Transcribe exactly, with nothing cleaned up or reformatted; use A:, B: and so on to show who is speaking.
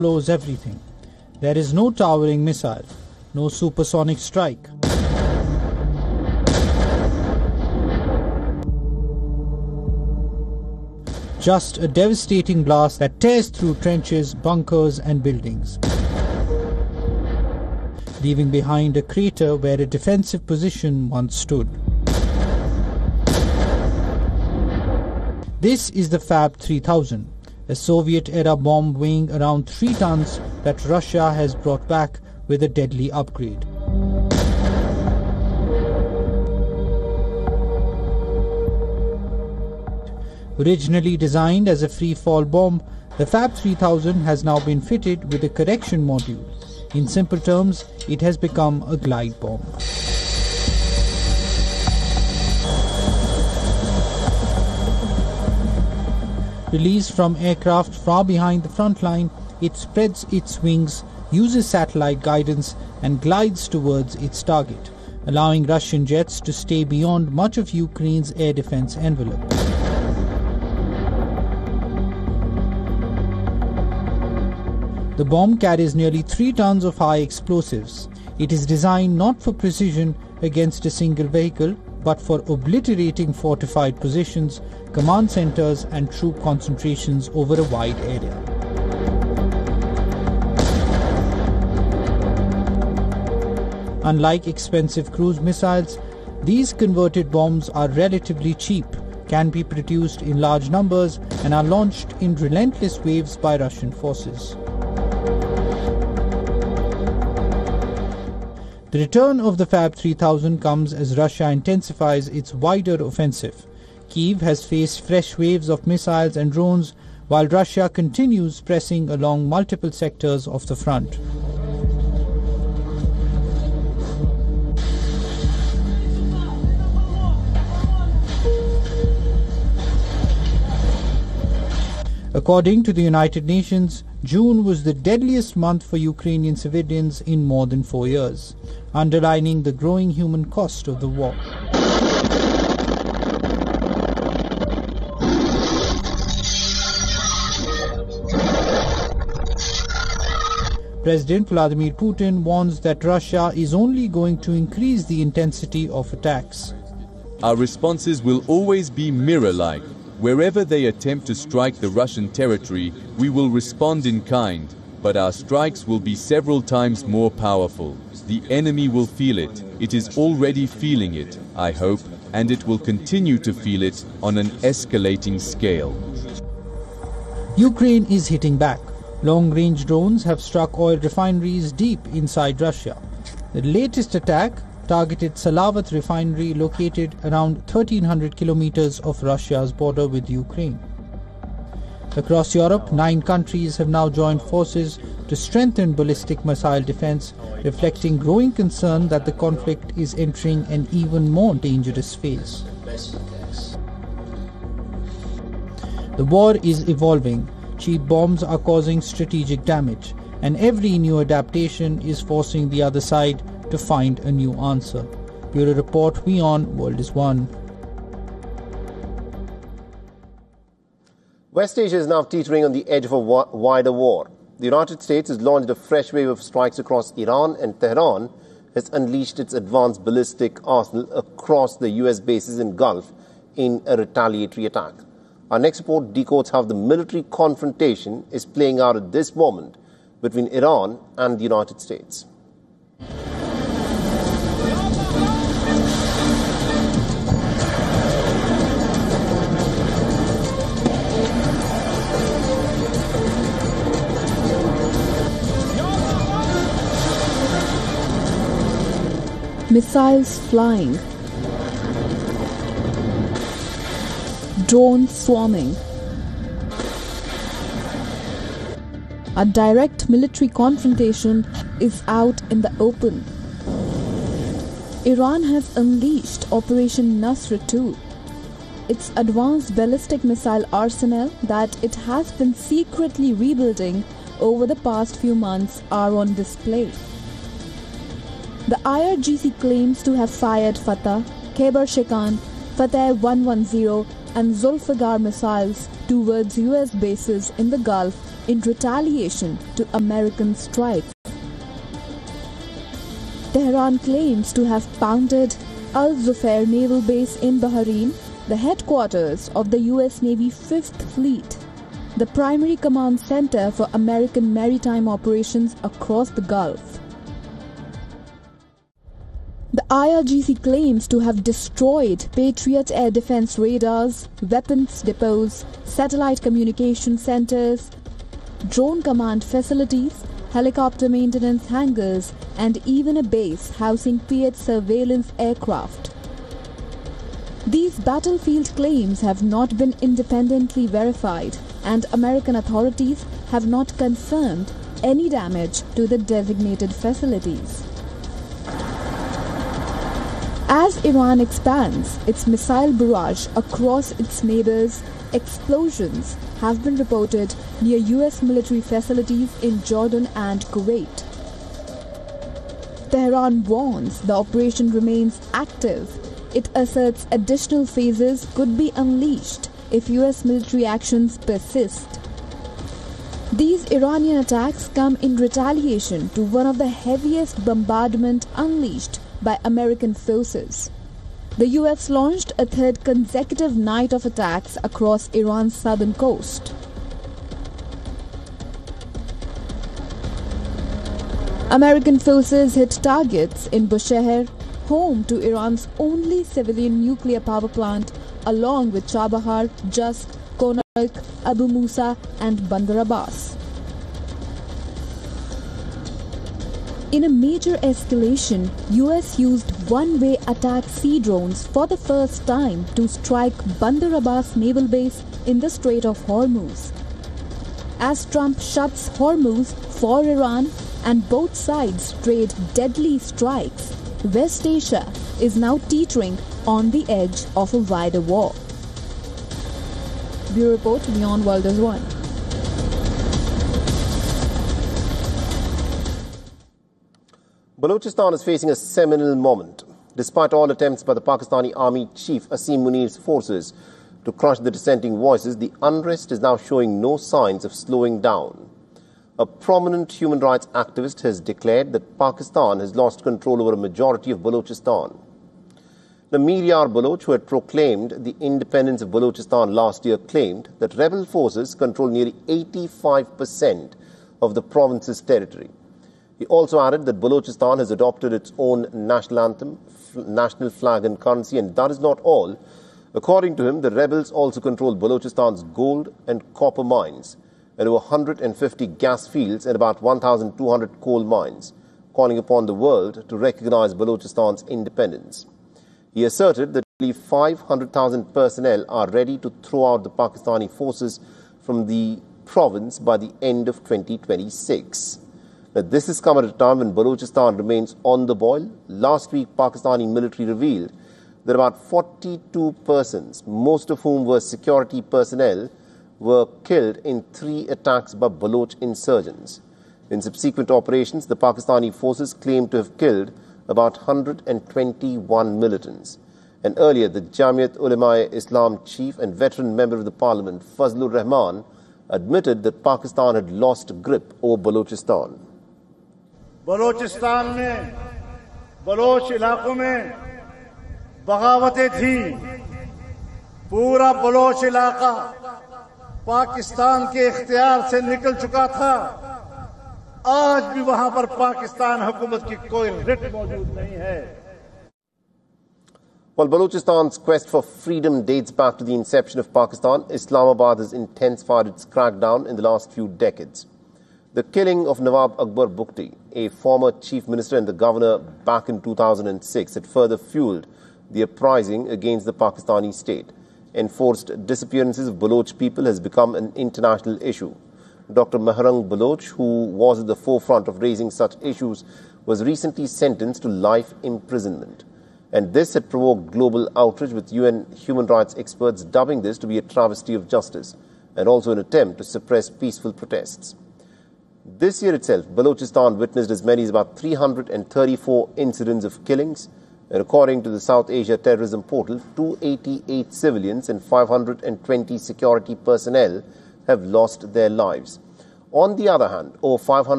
A: blows everything. There is no towering missile, no supersonic strike. Just a devastating blast that tears through trenches, bunkers and buildings, leaving behind a crater where a defensive position once stood. This is the Fab three thousand, a Soviet-era bomb weighing around three tons that Russia has brought back with a deadly upgrade. Originally designed as a free-fall bomb, the Fab three thousand has now been fitted with a correction module. In simple terms, it has become a glide bomb. Released from aircraft far behind the front line, it spreads its wings, uses satellite guidance and glides towards its target, allowing Russian jets to stay beyond much of Ukraine's air defense envelope. The bomb carries nearly three tons of high explosives. It is designed not for precision against a single vehicle, but for obliterating fortified positions, command centers and troop concentrations over a wide area. Unlike expensive cruise missiles, these converted bombs are relatively cheap, can be produced in large numbers and are launched in relentless waves by Russian forces. The return of the Fab three thousand comes as Russia intensifies its wider offensive. Kyiv has faced fresh waves of missiles and drones, while Russia continues pressing along multiple sectors of the front. According to the United Nations, June was the deadliest month for Ukrainian civilians in more than four years, underlining the growing human cost of the war. President Vladimir Putin warns that Russia is only going to increase the intensity of attacks.
B: Our responses will always be mirror-like. Wherever they attempt to strike the Russian territory, we will respond in kind, but our strikes will be several times more powerful. The enemy will feel it. It is already feeling it, I hope, and it will continue to feel it on an escalating scale.
A: Ukraine is hitting back. Long-range drones have struck oil refineries deep inside Russia. The latest attack targeted Salavat refinery located around thirteen hundred kilometers of Russia's border with Ukraine. Across Europe, nine countries have now joined forces to strengthen ballistic missile defense, reflecting growing concern that the conflict is entering an even more dangerous phase. The war is evolving. Cheap bombs are causing strategic damage, and every new adaptation is forcing the other side to find a new answer. Bureau Report, WION, World is One.
C: West Asia is now teetering on the edge of a wider war. The United States has launched a fresh wave of strikes across Iran, and Tehran has unleashed its advanced ballistic arsenal across the U S bases in Gulf in a retaliatory attack. Our next report decodes how the military confrontation is playing out at this moment between Iran and the United States.
D: Missiles flying, drones swarming. A direct military confrontation is out in the open. Iran has unleashed Operation Nasr two. Its advanced ballistic missile arsenal that it has been secretly rebuilding over the past few months are on display. The I R G C claims to have fired Fateh, Khyber Shekan, Fateh one ten and Zulfiqar missiles towards U S bases in the Gulf in retaliation to American strikes. Tehran claims to have pounded Al Zufair Naval Base in Bahrain, the headquarters of the U S Navy Fifth Fleet, the primary command center for American maritime operations across the Gulf. The I R G C claims to have destroyed Patriot air defense radars, weapons depots, satellite communication centers, drone command facilities, helicopter maintenance hangars, and even a base housing P H surveillance aircraft. These battlefield claims have not been independently verified, and American authorities have not confirmed any damage to the designated facilities. As Iran expands its missile barrage across its neighbors, explosions have been reported near U S military facilities in Jordan and Kuwait. Tehran warns the operation remains active. It asserts additional phases could be unleashed if U S military actions persist. These Iranian attacks come in retaliation to one of the heaviest bombardment unleashed by American forces. The U S launched a third consecutive night of attacks across Iran's southern coast. American forces hit targets in Bushehr, home to Iran's only civilian nuclear power plant, along with Chabahar, Jusk, Konark, Abu Musa and Bandar Abbas. In a major escalation, U S used one-way attack sea drones for the first time to strike Bandar Abbas naval base in the Strait of Hormuz. As Trump shuts Hormuz for Iran and both sides trade deadly strikes, West Asia is now teetering on the edge of a wider war. Bureau Report, Beyond Worlders One.
C: Balochistan is facing a seminal moment. Despite all attempts by the Pakistani Army Chief Asim Munir's forces to crush the dissenting voices, the unrest is now showing no signs of slowing down. A prominent human rights activist has declared that Pakistan has lost control over a majority of Balochistan. The Miryar Baloch, who had proclaimed the independence of Balochistan last year, claimed that rebel forces control nearly eighty-five percent of the province's territory. He also added that Balochistan has adopted its own national anthem, national flag and currency, and that is not all. According to him, the rebels also control Balochistan's gold and copper mines, and over one hundred fifty gas fields and about one thousand two hundred coal mines, calling upon the world to recognize Balochistan's independence. He asserted that nearly five hundred thousand personnel are ready to throw out the Pakistani forces from the province by the end of twenty twenty-six. Now, this has come at a time when Balochistan remains on the boil. Last week, Pakistani military revealed that about forty-two persons, most of whom were security personnel, were killed in three attacks by Baloch insurgents. In subsequent operations, the Pakistani forces claimed to have killed about one hundred twenty-one militants. And earlier, the Jamiat Ulema-e-Islam chief and veteran member of the parliament, Fazlur Rahman, admitted that Pakistan had lost grip over Balochistan.
E: Balochistan में Bloch इलाकों में बगावतें थी. पूरा Bloch इलाका पाकिस्तान के इख्तियार से निकल चुका था. आज भी वहां पर पाकिस्तान हुकूमत की कोई रिट मौजूद नहीं है.
C: While Balochistan's quest for freedom dates back to the inception of Pakistan, Islamabad has intensified its crackdown in the last few decades. The killing of Nawab Akbar Bugti, a former chief minister and the governor back in two thousand six, had further fueled the uprising against the Pakistani state. Enforced disappearances of Baloch people has become an international issue. Doctor Mehrang Baloch, who was at the forefront of raising such issues, was recently sentenced to life imprisonment. And this had provoked global outrage, with U N human rights experts dubbing this to be a travesty of justice and also an attempt to suppress peaceful protests. This year itself, Balochistan witnessed as many as about three hundred thirty-four incidents of killings, and according to the South Asia Terrorism Portal, two hundred eighty-eight civilians and five hundred twenty security personnel have lost their lives. On the other hand, over five hundred